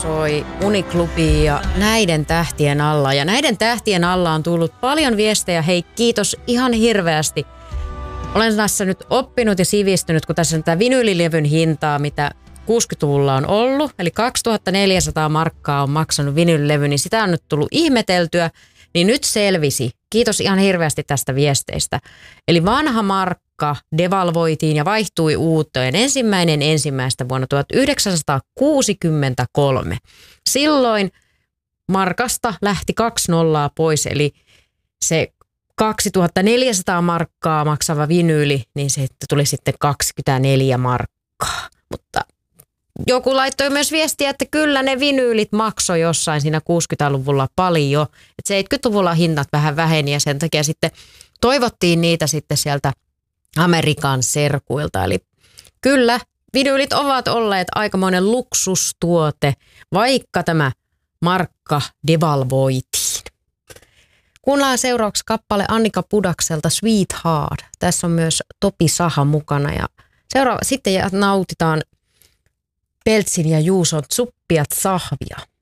soi Uniklubi ja näiden tähtien alla. Ja näiden tähtien alla on tullut paljon viestejä. Hei, kiitos ihan hirveästi. Olen tässä nyt oppinut ja sivistynyt, kun tässä on tämä vinyylilevyn hintaa, mitä 60-luvulla on ollut. Eli 2400 markkaa on maksanut vinyylilevy, niin sitä on nyt tullut ihmeteltyä. Niin nyt selvisi. Kiitos ihan hirveästi tästä viesteistä. Eli vanha markka devalvoitiin ja vaihtui uuteen 1.1. vuonna 1963. Silloin markasta lähti 2 nollaa pois, eli se 2400 markkaa maksava vinyyli, niin se tuli sitten 24 markkaa. Mutta joku laittoi myös viestiä, että kyllä ne vinyylit maksoi jossain siinä 60-luvulla paljon. Et 70-luvulla hinnat vähän väheni ja sen takia sitten toivottiin niitä sitten sieltä Amerikan serkuilta. Eli kyllä vinyylit ovat olleet aikamoinen luksustuote, vaikka tämä markka devalvoitiin. Kuunnellaan seuraavaksi kappale Annika Pudakselta Sweetheart. Tässä on myös Topi Saha mukana ja sitten nautitaan Peltsin ja Juuson Tsuppiat sahvia.